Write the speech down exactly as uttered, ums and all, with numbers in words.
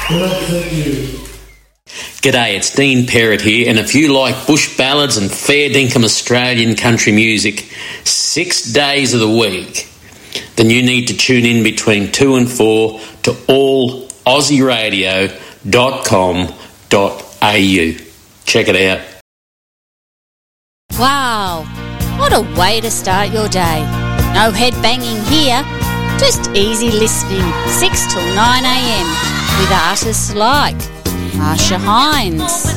G'day, it's Dean Perrott here, and if you like bush ballads and fair dinkum Australian country music six days of the week, then you need to tune in between two and four to all aussie radio dot com dot a u. Check it out. Wow, what a way to start your day. No head banging here, just easy listening, six till nine a m with artists like Marsha Hines,